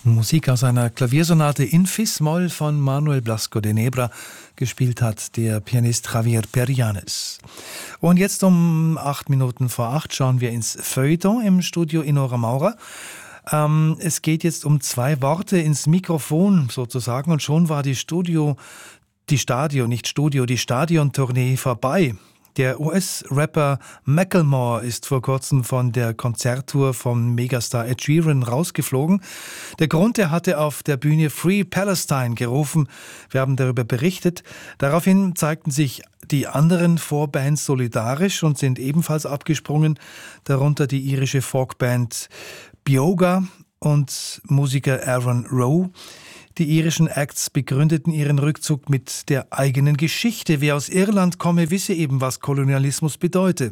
Musik aus einer Klaviersonate in Fis-Moll von Manuel Blasco de Nebra, gespielt hat der Pianist Javier Perianes. Und jetzt um 8 schauen wir ins Feuilleton im Studio Inora Maurer. Es geht jetzt um 2 Worte ins Mikrofon sozusagen und schon war die Stadiontournee vorbei. Der US-Rapper Macklemore ist vor kurzem von der Konzerttour von Megastar Ed Sheeran rausgeflogen. Der Grund, er hatte auf der Bühne Free Palestine gerufen. Wir haben darüber berichtet. Daraufhin zeigten sich die anderen Vorbands solidarisch und sind ebenfalls abgesprungen. Darunter die irische Folkband Bioga und Musiker Aaron Rowe. Die irischen Acts begründeten ihren Rückzug mit der eigenen Geschichte. Wer aus Irland komme, wisse eben, was Kolonialismus bedeute.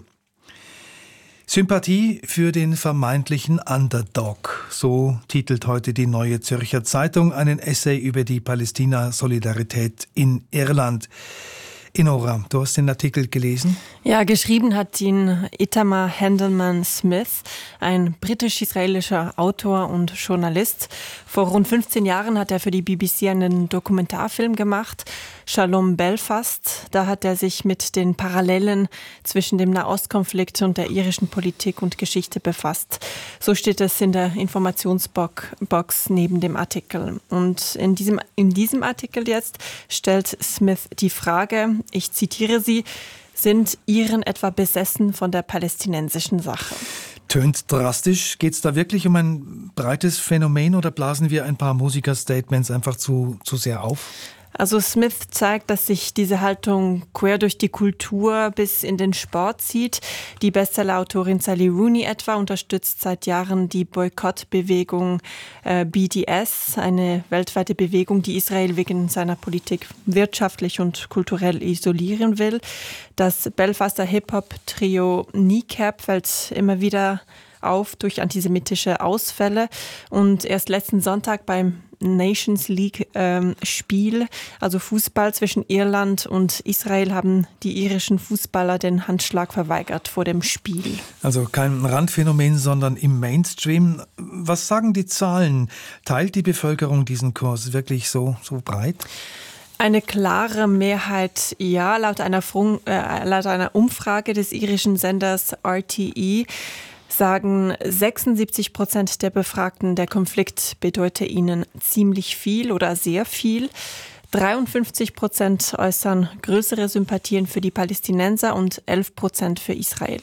Sympathie für den vermeintlichen Underdog. So titelt heute die Neue Zürcher Zeitung einen Essay über die Palästina-Solidarität in Irland. Inora, du hast den Artikel gelesen? Ja, geschrieben hat ihn Itamar Handelman-Smith, ein britisch-israelischer Autor und Journalist. Vor rund 15 Jahren hat er für die BBC einen Dokumentarfilm gemacht, Shalom Belfast. Da hat er sich mit den Parallelen zwischen dem Nahostkonflikt und der irischen Politik und Geschichte befasst. So steht es in der Informationsbox neben dem Artikel. Und in diesem Artikel jetzt stellt Smith die Frage, ich zitiere sie: Sind Iren etwa besessen von der palästinensischen Sache? Tönt drastisch. Geht es da wirklich um ein breites Phänomen oder blasen wir ein paar Musiker-Statements einfach zu sehr auf? Also Smith zeigt, dass sich diese Haltung quer durch die Kultur bis in den Sport zieht. Die Bestsellerautorin Sally Rooney etwa unterstützt seit Jahren die Boykottbewegung BDS, eine weltweite Bewegung, die Israel wegen seiner Politik wirtschaftlich und kulturell isolieren will. Das Belfaster Hip-Hop-Trio Kneecap fällt immer wieder auf durch antisemitische Ausfälle und erst letzten Sonntag beim Nations League Spiel, also Fußball zwischen Irland und Israel, haben die irischen Fußballer den Handschlag verweigert vor dem Spiel. Also kein Randphänomen, sondern im Mainstream. Was sagen die Zahlen? Teilt die Bevölkerung diesen Kurs wirklich so breit? Eine klare Mehrheit, ja, laut einer Umfrage des irischen Senders RTE sagen 76% der Befragten, der Konflikt bedeute ihnen ziemlich viel oder sehr viel. 53% äußern größere Sympathien für die Palästinenser und 11% für Israel.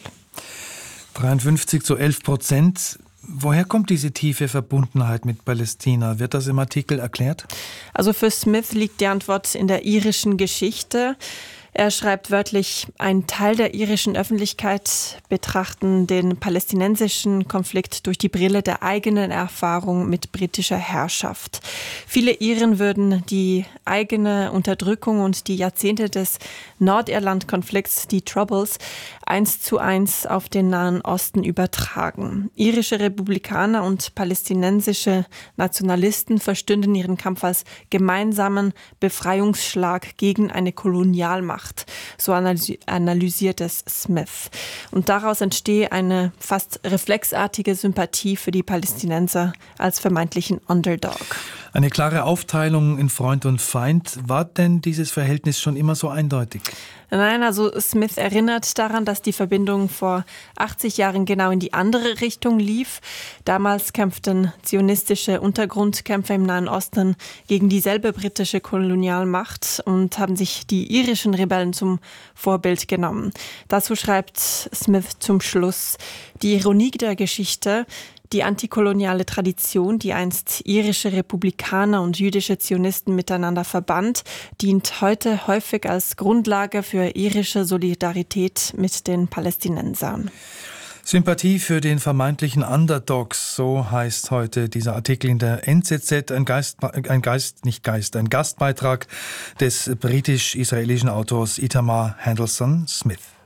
53-11%. Woher kommt diese tiefe Verbundenheit mit Palästina? Wird das im Artikel erklärt? Also für Smith liegt die Antwort in der irischen Geschichte. Er schreibt wörtlich, ein Teil der irischen Öffentlichkeit betrachten den palästinensischen Konflikt durch die Brille der eigenen Erfahrung mit britischer Herrschaft. Viele Iren würden die eigene Unterdrückung und die Jahrzehnte des Nordirland-Konflikts, die Troubles, 1:1 auf den Nahen Osten übertragen. Irische Republikaner und palästinensische Nationalisten verstünden ihren Kampf als gemeinsamen Befreiungsschlag gegen eine Kolonialmacht. So analysiert es Smith. Und daraus entstehe eine fast reflexartige Sympathie für die Palästinenser als vermeintlichen Underdog. Eine klare Aufteilung in Freund und Feind. War denn dieses Verhältnis schon immer so eindeutig? Nein, also Smith erinnert daran, dass die Verbindung vor 80 Jahren genau in die andere Richtung lief. Damals kämpften zionistische Untergrundkämpfer im Nahen Osten gegen dieselbe britische Kolonialmacht und haben sich die irischen Rebellen zum Vorbild genommen. Dazu schreibt Smith zum Schluss: Die Ironie der Geschichte, die antikoloniale Tradition, die einst irische Republikaner und jüdische Zionisten miteinander verband, dient heute häufig als Grundlage für irische Solidarität mit den Palästinensern. Sympathie für den vermeintlichen Underdogs, so heißt heute dieser Artikel in der NZZ, ein Gastbeitrag des britisch-israelischen Autors Itamar Handelman-Smith.